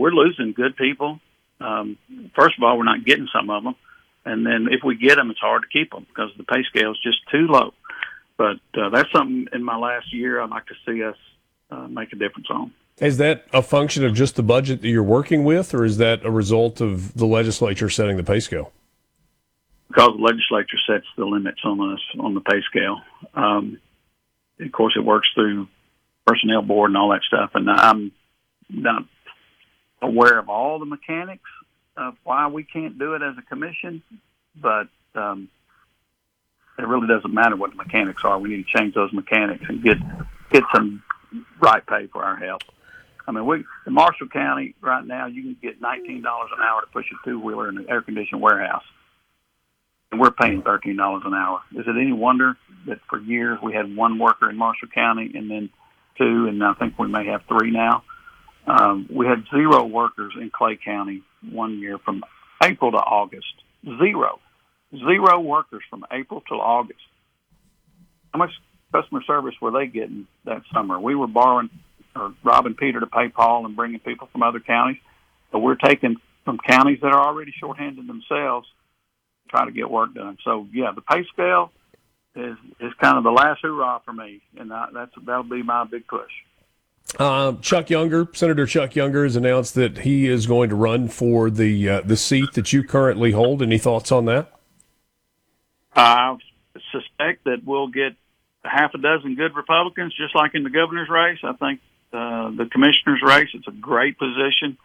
we're losing good people. First of all, we're not getting some of them. And then if we get them, it's hard to keep them because the pay scale is just too low. But that's something in my last year I'd like to see us make a difference on. Is that a function of just the budget that you're working with, or is that a result of the legislature setting the pay scale? Because the legislature sets the limits on us on the pay scale. Of course, it works through personnel board and all that stuff, and I'm not aware of all the mechanics of why we can't do it as a commission, but it really doesn't matter what the mechanics are. We need to change those mechanics and get some right pay for our help. I mean, in Marshall County right now, you can get $19 an hour to push a two-wheeler in an air-conditioned warehouse, and we're paying $13 an hour. Is it any wonder that for years we had one worker in Marshall County and then two, and I think we may have three now? We had 0 workers in Clay County one year from April to August. Zero workers from April to August. How much customer service were they getting that summer? We were borrowing or robbing Peter to pay Paul and bringing people from other counties. But we're taking from counties that are already shorthanded themselves to try to get work done. So, yeah, the pay scale is kind of the last hurrah for me, and that'll be my big push. Senator Chuck Younger has announced that he is going to run for the seat that you currently hold. Any thoughts on that? I suspect that we'll get half a dozen good Republicans, just like in the governor's race. I think the commissioner's race, it's a great position.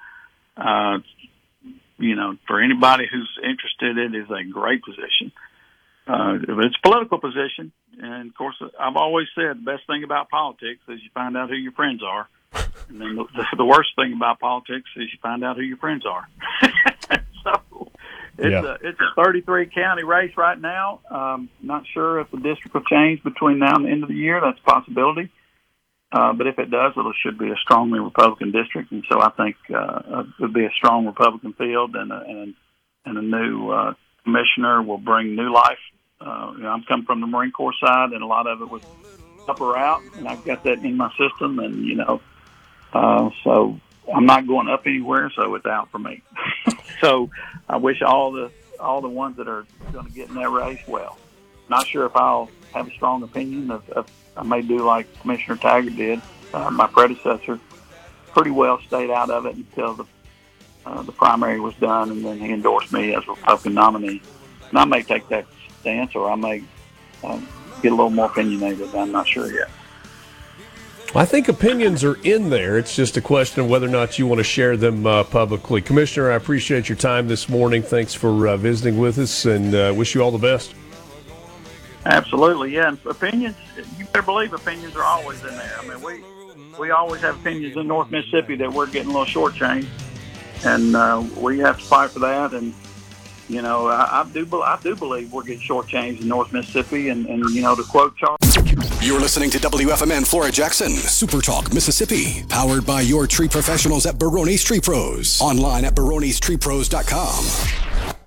For anybody who's interested, it is a great position. It's a political position, and of course, I've always said the best thing about politics is you find out who your friends are, and then the worst thing about politics is you find out who your friends are. So it's a 33 county race right now. Not sure if the district will change between now and the end of the year. That's a possibility. But if it does, it should be a strongly Republican district, and so I think it would be a strong Republican field, and a new commissioner will bring new life. I'm coming from the Marine Corps side, and a lot of it was up or out, and I've got that in my system, and so I'm not going up anywhere, so it's out for me. So I wish all the ones that are going to get in that race well. Not sure if I'll have a strong opinion of I may do like Commissioner Taggart did. My predecessor pretty well stayed out of it until the primary was done, and then he endorsed me as a Republican nominee. And I may take that stance, or I may get a little more opinionated. I'm not sure yet. I think opinions are in there. It's just a question of whether or not you want to share them publicly. Commissioner, I appreciate your time this morning. Thanks for visiting with us, and wish you all the best. Absolutely, yeah. And opinions, you better believe opinions are always in there. I mean, we always have opinions in North Mississippi that we're getting a little shortchanged, and we have to fight for that. And I do believe we're getting shortchanged in North Mississippi. And to quote Charles. You're listening to WFMN Flora Jackson, Super Talk, Mississippi, powered by your tree professionals at Barone's Tree Pros. Online at baronestreepros.com.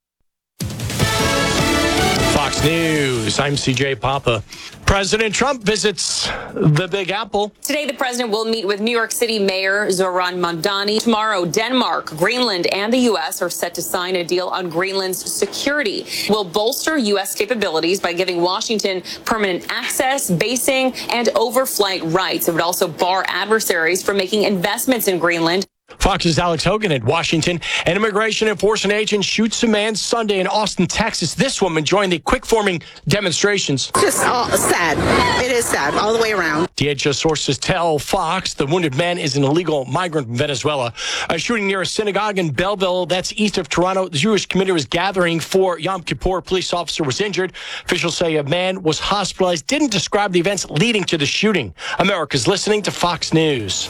Fox News, I'm CJ Papa. President Trump visits the Big Apple. Today, the president will meet with New York City Mayor Zoran Mamdani. Tomorrow, Denmark, Greenland, and the U.S. are set to sign a deal on Greenland's security. Will bolster U.S. capabilities by giving Washington permanent access, basing, and overflight rights. It would also bar adversaries from making investments in Greenland. Fox's Alex Hogan in Washington. An immigration enforcement agent shoots a man Sunday in Austin, Texas. This woman joined the quick-forming demonstrations. Just sad. It is sad all the way around. DHS sources tell Fox the wounded man is an illegal migrant from Venezuela. A shooting near a synagogue in Belleville, that's east of Toronto. The Jewish community was gathering for Yom Kippur. A police officer was injured. Officials say a man was hospitalized. Didn't describe the events leading to the shooting. America's listening to Fox News.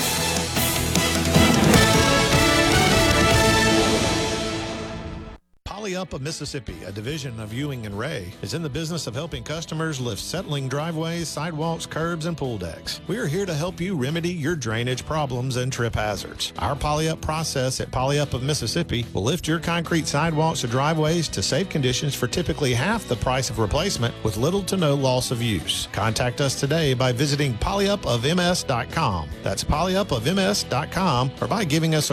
Polyup of Mississippi, a division of Ewing and Ray, is in the business of helping customers lift settling driveways, sidewalks, curbs, and pool decks. We are here to help you remedy your drainage problems and trip hazards. Our Polyup process at Polyup of Mississippi will lift your concrete sidewalks or driveways to safe conditions for typically half the price of replacement with little to no loss of use. Contact us today by visiting polyupofms.com. That's polyupofms.com, or by giving us a